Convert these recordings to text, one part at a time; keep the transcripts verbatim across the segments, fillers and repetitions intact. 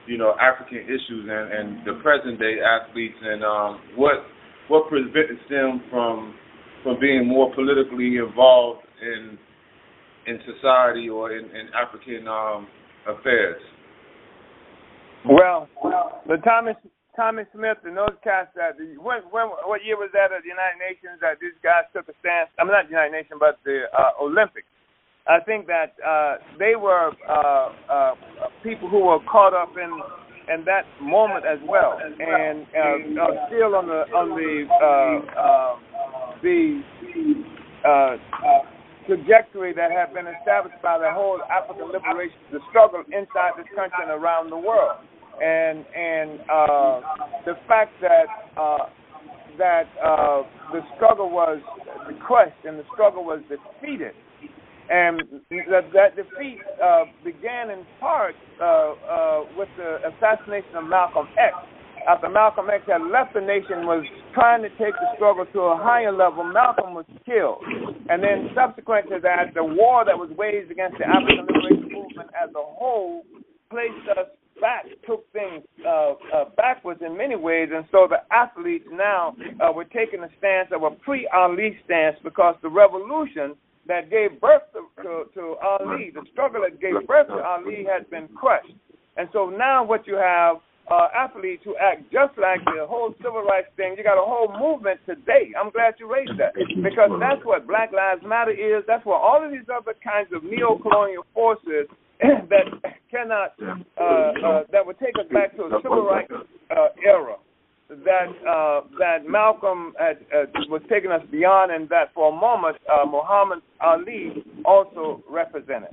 you know, African issues and, and the present day athletes, and um, what what prevents them from from being more politically involved in in society or in, in African um, affairs? Well, the Thomas Tommy Smith and those cats that when, when what year was that at the United Nations that these guys took a stance? I mean, not the United Nations, but the uh, Olympics. I think that uh, they were uh, uh, people who were caught up in in that moment as well, and uh, uh, still on the on the uh, uh, the uh, trajectory that had been established by the whole African liberation, the struggle inside this country and around the world, and and uh, the fact that uh, that uh, the struggle was crushed and the struggle was defeated. And that, that defeat uh, began in part uh, uh, with the assassination of Malcolm X. After Malcolm X had left the nation, was trying to take the struggle to a higher level, Malcolm was killed. And then subsequent to that, the war that was waged against the African liberation movement as a whole placed us back, took things uh, uh, backwards in many ways. And so the athletes now uh, were taking a stance of a pre-Ali stance, because the revolution that gave birth to, to, to Ali, the struggle that gave birth to Ali has been crushed. And so now what you have uh, athletes who act just like the whole civil rights thing. You got a whole movement today. I'm glad you raised that, because that's what Black Lives Matter is. That's what all of these other kinds of neo-colonial forces that cannot, uh, uh, that would take us back to a civil rights uh, era. That uh, that Malcolm had, uh, was taking us beyond, and that for a moment uh, Muhammad Ali also represented.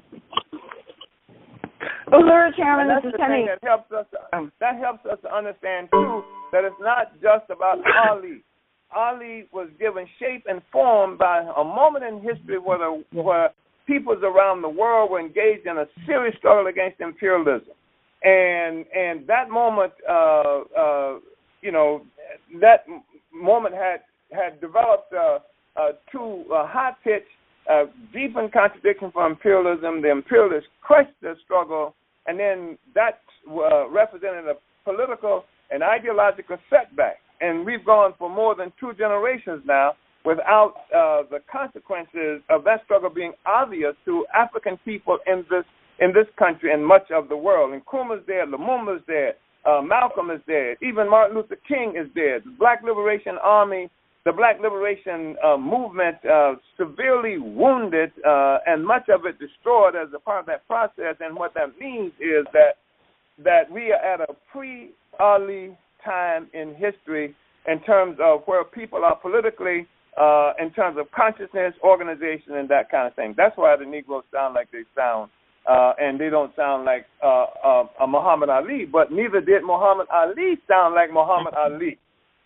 Well, Lord Chairman, that's this the is thing that helps us. To, that helps us to understand too that it's not just about Ali. Ali was given shape and form by a moment in history where the, where peoples around the world were engaged in a serious struggle against imperialism, and and that moment. Uh, uh, You know, that moment had had developed uh, uh, to a high pitch, uh, deep in contradiction for imperialism. The imperialists crushed the struggle, and then that uh, represented a political and ideological setback. And we've gone for more than two generations now without uh, the consequences of that struggle being obvious to African people in this in this country and much of the world. Nkrumah's dead, Lumumba's dead. Uh, Malcolm is dead. Even Martin Luther King is dead. The Black Liberation Army, the Black Liberation uh, Movement, uh, severely wounded, uh, and much of it destroyed as a part of that process. And what that means is that that we are at a pre-Ali time in history in terms of where people are politically, uh, in terms of consciousness, organization, and that kind of thing. That's why the Negroes sound like they sound. Uh, and they don't sound like uh, uh, uh, Muhammad Ali, but neither did Muhammad Ali sound like Muhammad Ali.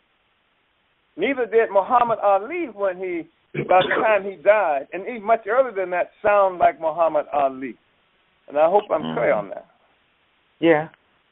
Neither did Muhammad Ali when he, by the time he died, and even much earlier than that, sound like Muhammad Ali. And I hope I'm clear on that. Yeah.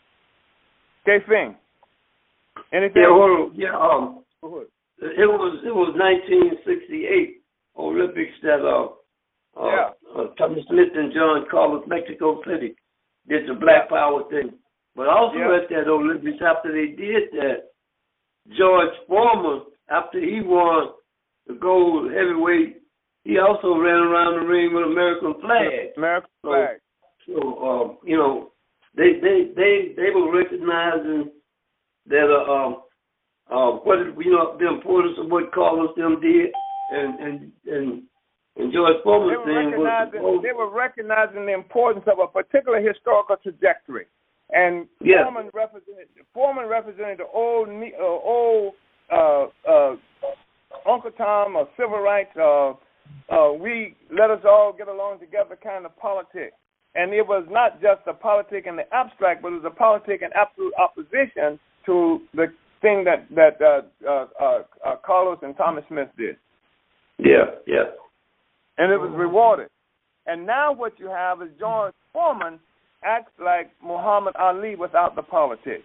K-Fing, anything? Yeah, well, yeah. Um, it was it was nineteen sixty-eight Olympics that uh. Uh, yeah. uh, Thomas Smith and John Carlos, Mexico City, did the Black Power thing. But also yeah. at that Olympics, after they did that, George Foreman, after he won the gold heavyweight, he also ran around the ring with American flag. American so, flag. So, um, you know, they they they they were recognizing that uh, um, uh, what you know the importance of what Carlos them did, and and and. And George Foreman they, were recognizing, was, they were recognizing the importance of a particular historical trajectory, and yes. Foreman represented Foreman represented the old uh, old uh, uh, Uncle Tom of civil rights. Uh, uh, we let us all get along together kind of politics, and it was not just a politic in the abstract, but it was a politic in absolute opposition to the thing that that uh, uh, uh, uh, Carlos and Thomas Smith did. Yeah, yeah. And it was rewarded. And now what you have is George Foreman acts like Muhammad Ali without the politics.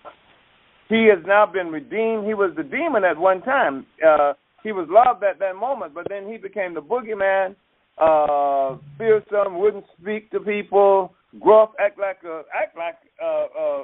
He has now been redeemed. He was the demon at one time. Uh, he was loved at that moment, but then he became the boogeyman, uh, fearsome, wouldn't speak to people, gruff, act like a, act like uh, uh,